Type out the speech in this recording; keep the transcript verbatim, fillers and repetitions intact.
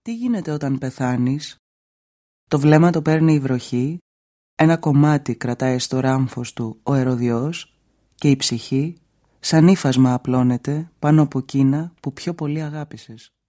Τι γίνεται όταν πεθάνεις? Το βλέμμα το παίρνει η βροχή, ένα κομμάτι κρατάει στο ράμφος του ο ερωδιός και η ψυχή σαν ύφασμα απλώνεται πάνω από εκείνα που πιο πολύ αγάπησες.